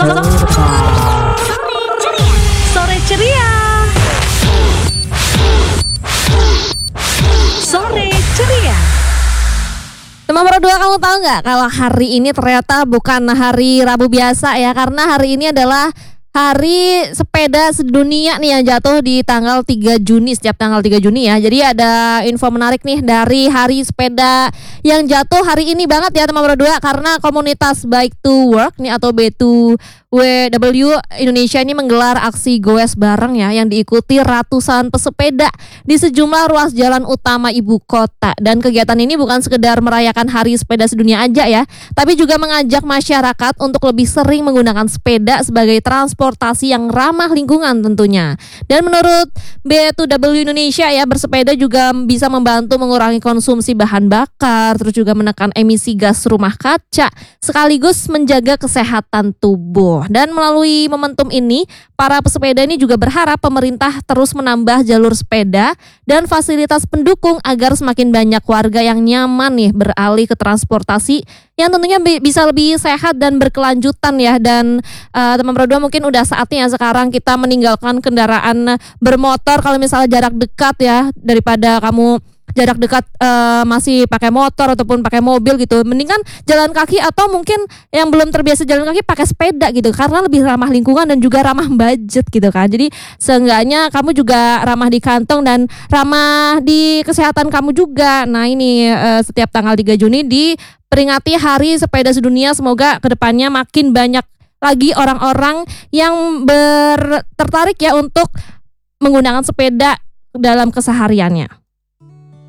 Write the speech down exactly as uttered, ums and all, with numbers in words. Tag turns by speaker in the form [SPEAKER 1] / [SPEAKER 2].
[SPEAKER 1] Cerita.
[SPEAKER 2] Sore ceria. Sore ceria.
[SPEAKER 3] Teman berdua, kamu tahu nggak kalau hari ini ternyata bukan hari Rabu biasa ya, karena hari ini adalah Hari Sepeda Sedunia nih yang jatuh di tanggal tiga Juni, setiap tanggal tiga Juni ya. Jadi ada info menarik nih dari Hari Sepeda yang jatuh hari ini banget ya teman berdua, karena komunitas Bike to Work nih atau B dua W W Indonesia ini menggelar aksi goes bareng ya yang diikuti ratusan pesepeda di sejumlah ruas jalan utama ibu kota. Dan kegiatan ini bukan sekedar merayakan Hari Sepeda Sedunia aja ya, tapi juga mengajak masyarakat untuk lebih sering menggunakan sepeda sebagai transportasi yang ramah lingkungan tentunya. Dan menurut B dua W Indonesia ya, bersepeda juga bisa membantu mengurangi konsumsi bahan bakar, terus juga menekan emisi gas rumah kaca, sekaligus menjaga kesehatan tubuh. Dan melalui momentum ini, para pesepeda ini juga berharap pemerintah terus menambah jalur sepeda dan fasilitas pendukung agar semakin banyak warga yang nyaman nih beralih ke transportasi yang tentunya bisa lebih sehat dan berkelanjutan ya. Dan uh, teman berdua, mungkin udah saatnya sekarang kita meninggalkan kendaraan bermotor kalau misalnya jarak dekat ya, daripada kamu jarak dekat uh, masih pakai motor ataupun pakai mobil gitu. Mendingan jalan kaki, atau mungkin yang belum terbiasa jalan kaki pakai sepeda gitu, karena lebih ramah lingkungan dan juga ramah budget gitu kan. Jadi seenggaknya kamu juga ramah di kantong dan ramah di kesehatan kamu juga. Nah ini uh, setiap tanggal tiga Juni diperingati Hari Sepeda Sedunia. Semoga kedepannya makin banyak lagi orang-orang yang ber- tertarik ya untuk menggunakan sepeda dalam kesehariannya.